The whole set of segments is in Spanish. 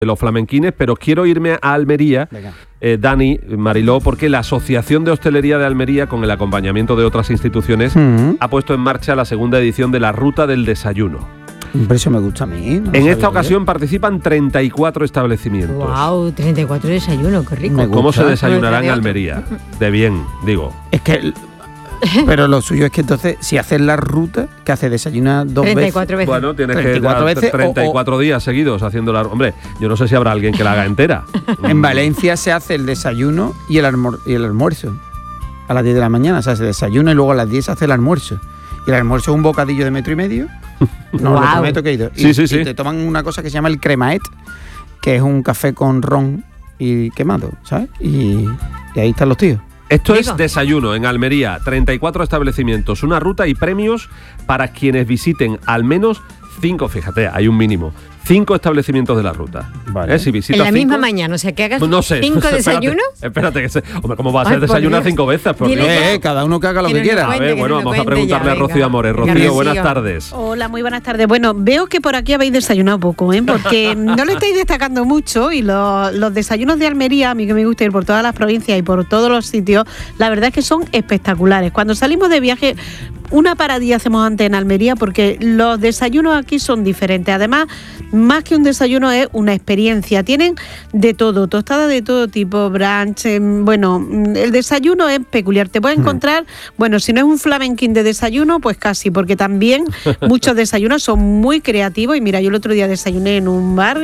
los flamenquines, pero quiero irme a Almería, Dani, Mariló, porque la Asociación de Hostelería de Almería, con el acompañamiento de otras instituciones, ha puesto en marcha la segunda edición de la Ruta del Desayuno. Eso me gusta a mí. En esta ocasión participan 34 establecimientos. ¡Wow! 34 desayunos, qué rico. ¿Cómo se desayunará en Almería? De bien, digo. Es que... Pero lo suyo es que entonces, si haces la ruta, que hace desayuna 34 veces. Bueno, tienes que dar 34 días seguidos haciendo la... Hombre, yo no sé si habrá alguien que la haga entera. En Valencia se hace el desayuno y el almuerzo a las 10 de la mañana. O sea, se desayuna y luego a las 10 se hace el almuerzo. Y el almuerzo es un bocadillo de 1,5 metros. No, lo prometo que he ido. Y te toman una cosa que se llama el cremaet, que es un café con ron y quemado, ¿sabes? Y ahí están los tíos. Esto es desayuno en Almería, 34 establecimientos, una ruta y premios para quienes visiten al menos 5, fíjate, hay un mínimo, 5 establecimientos de la ruta. Vale. Si visitas en la 5, misma mañana, o sea, que hagas no sé, 5 desayunos. Espérate, hombre, ¿cómo va a ser desayunar 5 veces? Por Dios. Cada uno que haga lo que quiera. A ver, bueno, vamos a preguntarle a Rocío Amores. Rocío, buenas tardes. Hola, muy buenas tardes. Bueno, veo que por aquí habéis desayunado poco, porque no lo estáis destacando mucho y los desayunos de Almería, a mí que me gusta ir por todas las provincias y por todos los sitios, la verdad es que son espectaculares. Cuando salimos de viaje, una paradilla hacemos antes en Almería porque los desayunos aquí son diferentes. Además, más que un desayuno es una experiencia. Tienen de todo, tostadas de todo tipo, brunch. Bueno, el desayuno es peculiar. Te puedes encontrar, bueno, si no es un flamenquín de desayuno, pues casi, porque también muchos desayunos son muy creativos. Y mira, yo el otro día desayuné en un bar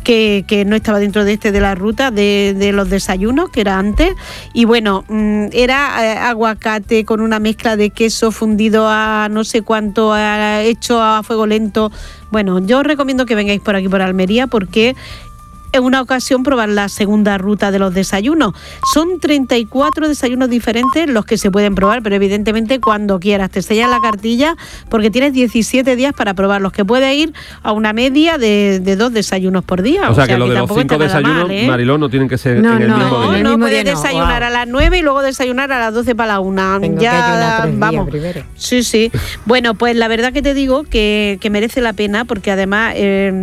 que no estaba dentro de la ruta de los desayunos, que era antes. Y bueno, era aguacate con una mezcla de queso fundido a no sé cuánto, hecho a fuego lento. Bueno, yo os recomiendo que vengáis por aquí, por Almería, porque en una ocasión probar la segunda ruta de los desayunos. Son 34 desayunos diferentes los que se pueden probar, pero evidentemente cuando quieras. Te sellan la cartilla porque tienes 17 días para probarlos, que puedes ir a una media de 2 desayunos por día. O sea que lo de los 5 desayunos, mal, Mariló, no tienen que ser en el mismo día. No, puedes desayunar a las 9 y luego desayunar a las 12 para la 1. Ya, vamos. Sí. Bueno, pues la verdad que te digo que merece la pena, porque además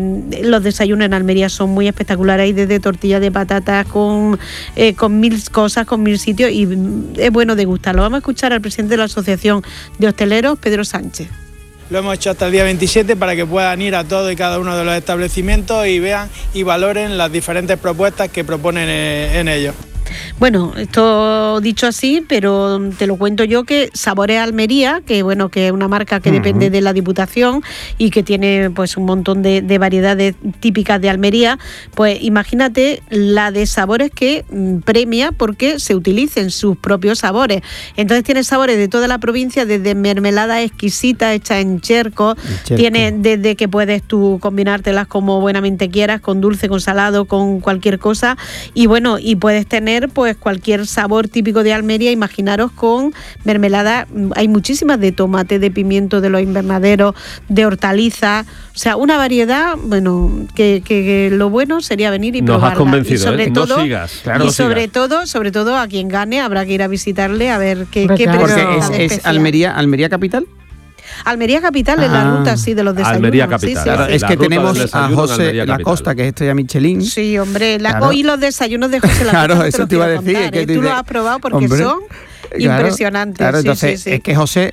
los desayunos en Almería son muy espectaculares. Hay desde tortillas de patatas con 1000 cosas, con 1000 sitios, y es bueno degustarlo. Vamos a escuchar al presidente de la Asociación de Hosteleros, Pedro Sánchez. Lo hemos hecho hasta el día 27 para que puedan ir a todo y cada uno de los establecimientos y vean y valoren las diferentes propuestas que proponen en ellos. Bueno, esto dicho así, pero te lo cuento yo, que Sabores Almería, que bueno, que es una marca que depende de la Diputación y que tiene pues un montón de variedades típicas de Almería, pues imagínate la de sabores que premia porque se utilicen sus propios sabores. Entonces tiene sabores de toda la provincia, desde mermelada exquisita hecha en cherco, tiene desde que puedes tú combinártelas como buenamente quieras, con dulce, con salado, con cualquier cosa, y bueno, y puedes tener pues cualquier sabor típico de Almería. Imaginaros con mermelada, hay muchísimas de tomate, de pimiento, de los invernaderos, de hortalizas, o sea, una variedad, bueno, que lo bueno sería venir y probarla. Nos has convencido, y sobre todo, no sigas. Y sobre todo a quien gane habrá que ir a visitarle a ver qué presenta. ¿Es Almería capital? Almería capital es la ruta, sí, de los desayunos. Almería capital. Sí. Claro, es que tenemos a José Lacosta, que es estrella Michelin. Sí, hombre, hoy los desayunos de José Lacosta. Claro, eso te iba a decir. Que tú lo has probado porque son impresionantes. Claro, entonces es que José,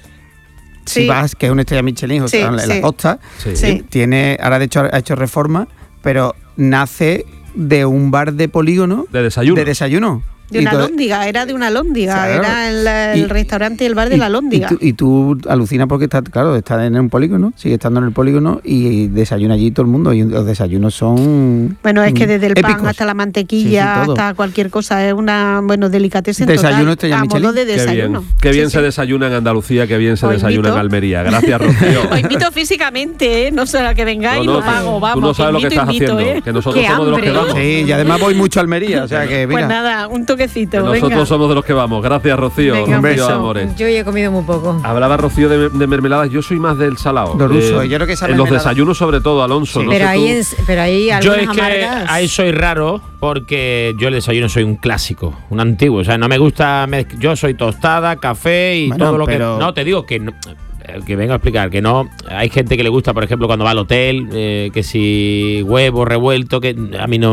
si vas, que es una estrella Michelin, José Lacosta, tiene, ahora de hecho ha hecho reforma, pero nace de un bar de polígono. De desayuno. De una alhóndiga, era de una alhóndiga, claro. Era el restaurante y el bar de la alhóndiga. Y tú alucinas porque está en un polígono, sigue estando en el polígono y desayuna allí todo el mundo, y los desayunos son bueno, es que desde el épicos. Pan hasta la mantequilla, hasta cualquier cosa, es una delicatessen desayuno total, a modo de desayuno. Qué bien se desayuna en Andalucía, qué bien se desayuna en Almería. Gracias, Rocío. Os invito físicamente, no será que vengáis, lo pago, vamos. Tú no sabes lo que estás haciendo, que nosotros somos de los que vamos. Sí, y además voy mucho a Almería, o sea que mira. Pues nada, un toquecito. Nosotros somos de los que vamos. Gracias, Rocío. Venga, un beso, Amores. Yo ya he comido muy poco. Hablaba Rocío de mermeladas. Yo soy más del salado. Lo ruso. Yo creo que esa en los desayunos, sobre todo, Alonso. Sí. No pero, sé ahí yo es que ahí soy raro, porque yo el desayuno soy un clásico, un antiguo. O sea, no me gusta. Yo soy tostada, café y todo lo que. No, te digo que no, que vengo a explicar, que no, hay gente que le gusta, por ejemplo, cuando va al hotel, que si huevo revuelto, que a mí no